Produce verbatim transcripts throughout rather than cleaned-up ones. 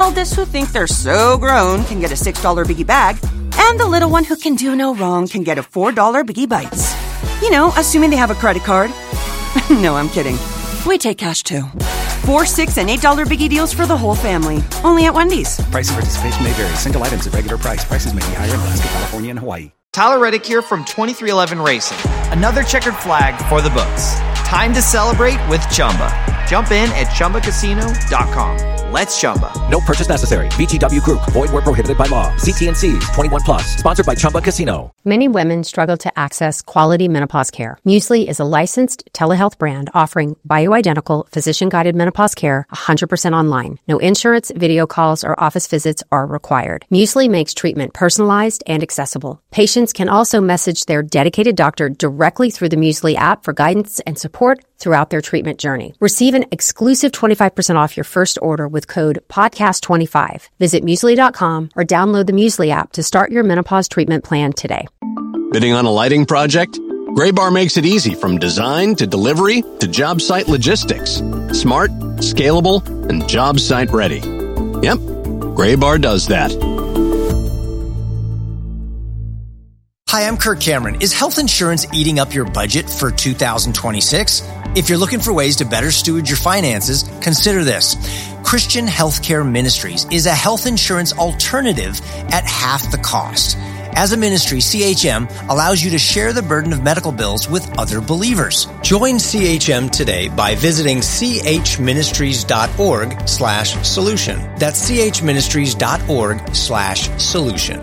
eldest who think they're so grown can get a six dollar Biggie Bag, and the little one who can do no wrong can get a four dollar Biggie Bites. You know, assuming they have a credit card. No, I'm kidding. We take cash, too. Four, six, and eight dollar Biggie deals for the whole family. Only at Wendy's. Price and participation may vary. Single items at regular price. Prices may be higher in Alaska, California, and Hawaii. Tyler Reddick here from twenty-three eleven Racing. Another checkered flag for the books. Time to celebrate with Chumba. Jump in at Chumba Casino dot com. Let's Chumba. No purchase necessary. V G W Group. Void where prohibited by law. See T and C's. twenty-one plus. Sponsored by Chumba Casino. Many women struggle to access quality menopause care. Muesli is a licensed telehealth brand offering bioidentical, physician-guided menopause care one hundred percent online. No insurance, video calls, or office visits are required. Muesli makes treatment personalized and accessible. Patients can also message their dedicated doctor directly through the Muesli app for guidance and support throughout their treatment journey. Receive an exclusive twenty-five percent off your first order with code podcast twenty-five. Visit Muesli dot com or download the Muesli app to start your menopause treatment plan today. Bidding on a lighting project? Graybar makes it easy from design to delivery to job site logistics. Smart, scalable, and job site ready. Yep, Graybar does that. Hi, I'm Kirk Cameron. Is health insurance eating up your budget for two thousand twenty-six? If you're looking for ways to better steward your finances, consider this. Christian Healthcare Ministries is a health insurance alternative at half the cost. As a ministry, C H M allows you to share the burden of medical bills with other believers. Join C H M today by visiting chministries.org slash solution. That's chministries.org slash solution.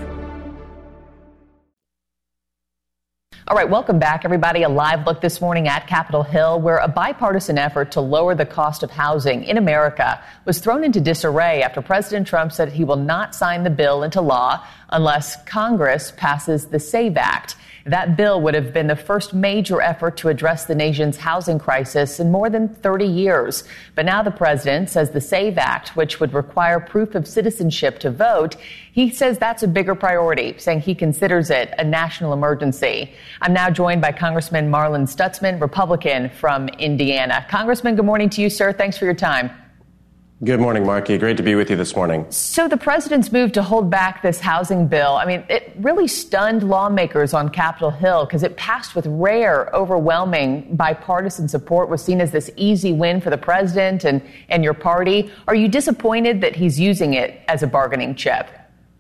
All right, welcome back, everybody. A live look this morning at Capitol Hill, where a bipartisan effort to lower the cost of housing in America was thrown into disarray after President Trump said he will not sign the bill into law unless Congress passes the SAVE Act. That bill would have been the first major effort to address the nation's housing crisis in more than thirty years. But now the president says the SAVE Act, which would require proof of citizenship to vote, he says that's a bigger priority, saying he considers it a national emergency. I'm now joined by Congressman Marlin Stutzman, Republican from Indiana. Congressman, good morning to you, sir. Thanks for your time. Good morning, Marky. Great to be with you this morning. So the president's move to hold back this housing bill, I mean, it really stunned lawmakers on Capitol Hill because it passed with rare, overwhelming bipartisan support, was seen as this easy win for the president and, and your party. Are you disappointed that he's using it as a bargaining chip?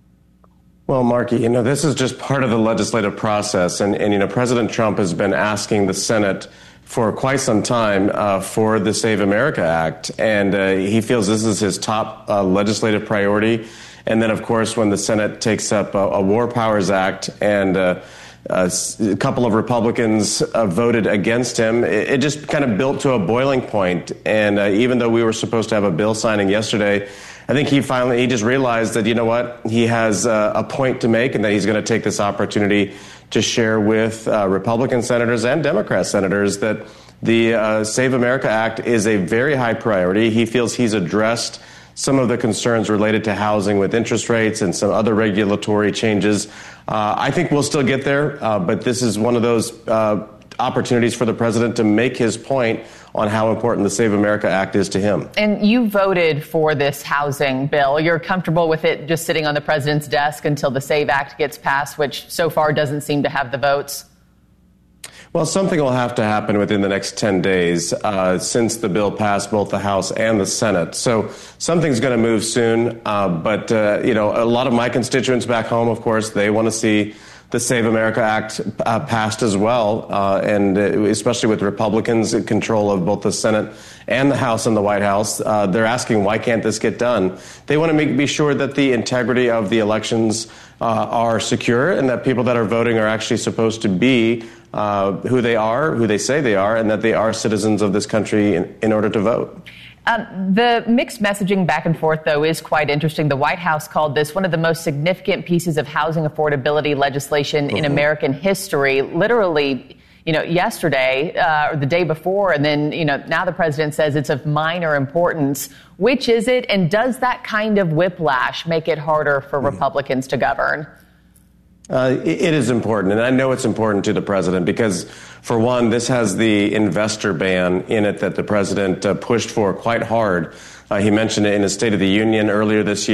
Well, Marky, you know, this is just part of the legislative process. And, and you know, President Trump has been asking the Senate for quite some time uh, for the Save America Act. And uh, he feels this is his top uh, legislative priority. And then, of course, when the Senate takes up a, a War Powers Act and uh, a, a couple of Republicans uh, voted against him, it, it just kind of built to a boiling point. And uh, even though we were supposed to have a bill signing yesterday, I think he finally, he just realized that, you know what, he has uh, a point to make and that he's going to take this opportunity to share with uh, Republican senators and Democrat senators that the uh, Save America Act is a very high priority. He feels he's addressed some of the concerns related to housing with interest rates and some other regulatory changes. Uh, I think we'll still get there, uh, but this is one of those uh, opportunities for the president to make his point on how important the Save America Act is to him. And you voted for this housing bill. You're comfortable with it just sitting on the president's desk until the SAVE Act gets passed, which so far doesn't seem to have the votes? Well, something will have to happen within the next ten days uh, since the bill passed both the House and the Senate. So something's going to move soon. Uh, but, uh, you know, a lot of my constituents back home, of course, they want to see the Save America Act uh, passed as well, uh, and uh, especially with Republicans in control of both the Senate and the House and the White House, uh, they're asking, why can't this get done? They want to make, be sure that the integrity of the elections uh, are secure and that people that are voting are actually supposed to be uh, who they are, who they say they are, and that they are citizens of this country in, in order to vote. Um, the mixed messaging back and forth, though, is quite interesting. The White House called this one of the most significant pieces of housing affordability legislation mm-hmm. in American history. Literally, you know, yesterday uh, or the day before. And then, you know, now the president says it's of minor importance. Which is it? And does that kind of whiplash make it harder for mm-hmm. Republicans to govern? Uh, it is important, and I know it's important to the president because, for one, this has the investor ban in it that the president uh, pushed for quite hard. Uh, he mentioned it in his State of the Union earlier this year.